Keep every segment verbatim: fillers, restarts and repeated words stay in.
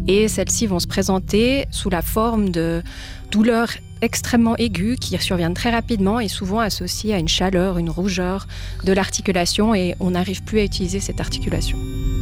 Et celles-ci vont se présenter sous la forme de douleurs extrêmement aiguës qui surviennent très rapidement et souvent associées à une chaleur, une rougeur de l'articulation et on n'arrive plus à utiliser cette articulation.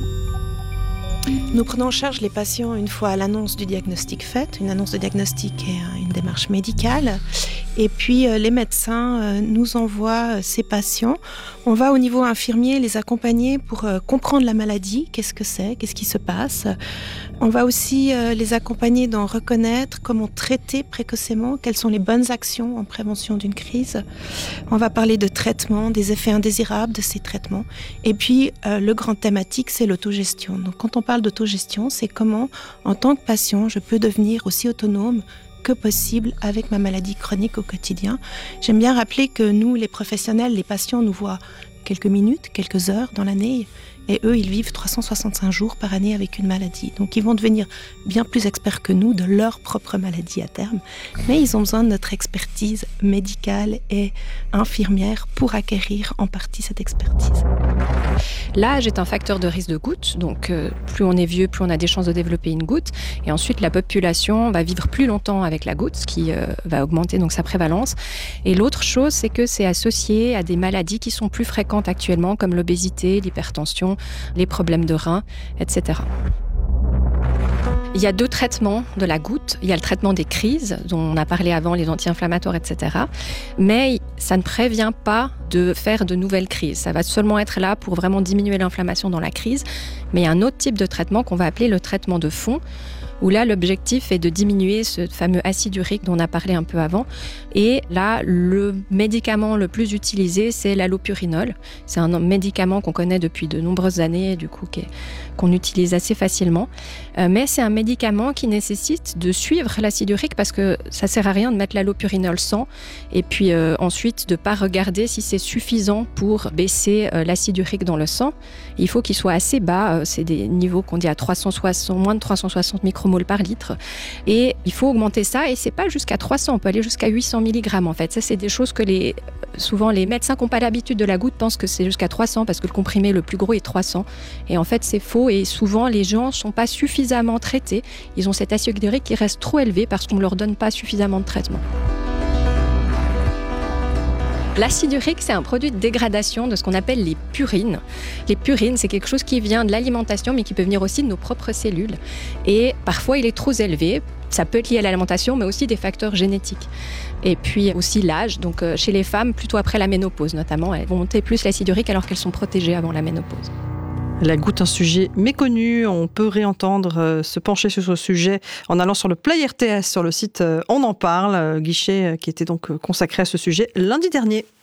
Nous prenons en charge les patients une fois à l'annonce du diagnostic faite. Une annonce de diagnostic est une démarche médicale. Et puis les médecins nous envoient ces patients. On va au niveau infirmier les accompagner pour comprendre la maladie. Qu'est-ce que c'est ? Qu'est-ce qui se passe ? On va aussi les accompagner dans reconnaître comment traiter précocement, quelles sont les bonnes actions en prévention d'une crise. On va parler de traitement, des effets indésirables de ces traitements. Et puis le grand thématique, c'est l'autogestion. Donc quand on parle d'autogestion, c'est comment, en tant que patient, je peux devenir aussi autonome que possible avec ma maladie chronique au quotidien. J'aime bien rappeler que nous, les professionnels, les patients nous voient quelques minutes, quelques heures dans l'année, et eux, ils vivent trois cent soixante-cinq jours par année avec une maladie. Donc, ils vont devenir bien plus experts que nous de leur propre maladie à terme, mais ils ont besoin de notre expertise médicale et infirmière pour acquérir en partie cette expertise. L'âge est un facteur de risque de goutte, donc euh, plus on est vieux, plus on a des chances de développer une goutte. Et ensuite, la population va vivre plus longtemps avec la goutte, ce qui euh, va augmenter donc sa prévalence. Et l'autre chose, c'est que c'est associé à des maladies qui sont plus fréquentes actuellement, comme l'obésité, l'hypertension, les problèmes de reins, et cetera. Il y a deux traitements de la goutte. Il y a le traitement des crises, dont on a parlé avant, les anti-inflammatoires, et cetera. Mais ça ne prévient pas de faire de nouvelles crises. Ça va seulement être là pour vraiment diminuer l'inflammation dans la crise. Mais il y a un autre type de traitement qu'on va appeler le traitement de fond, où là, l'objectif est de diminuer ce fameux acide urique dont on a parlé un peu avant. Et là, le médicament le plus utilisé, c'est l'allopurinol. C'est un médicament qu'on connaît depuis de nombreuses années, du coup, qu'on utilise assez facilement. Euh, mais c'est un médicament qui nécessite de suivre l'acide urique parce que ça ne sert à rien de mettre l'allopurinol sans et puis euh, ensuite de ne pas regarder si c'est suffisant pour baisser euh, l'acide urique dans le sang. Il faut qu'il soit assez bas. Euh, c'est des niveaux qu'on dit à trois cent soixante, moins de trois cent soixante micromoles par litre. Et il faut augmenter ça et ce n'est pas jusqu'à trois cents. On peut aller jusqu'à huit cents milligrammes en fait. Ça, c'est des choses que les, souvent les médecins qui n'ont pas l'habitude de la goutte pensent que c'est jusqu'à trois cents parce que le comprimé le plus gros est trois cents. Et en fait, c'est faux. Et souvent, les gens ne sont pas suffisamment traités. Ils ont cet acide urique qui reste trop élevé parce qu'on ne leur donne pas suffisamment de traitement. L'acide urique, c'est un produit de dégradation de ce qu'on appelle les purines. Les purines, c'est quelque chose qui vient de l'alimentation, mais qui peut venir aussi de nos propres cellules. Et parfois, il est trop élevé. Ça peut être lié à l'alimentation, mais aussi des facteurs génétiques. Et puis aussi l'âge. Donc, chez les femmes, plutôt après la ménopause, notamment, elles vont monter plus l'acide urique alors qu'elles sont protégées avant la ménopause. La goutte, un sujet méconnu. On peut réentendre euh, se pencher sur ce sujet en allant sur le Play R T S, sur le site euh, On en parle, euh, guichet euh, qui était donc euh, consacré à ce sujet lundi dernier.